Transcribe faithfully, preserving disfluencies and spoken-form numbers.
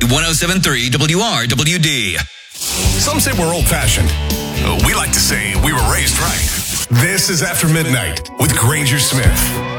one oh seven point three W R W D. Some say we're old-fashioned. We like to say we were raised right. This is After Midnight with Granger Smith.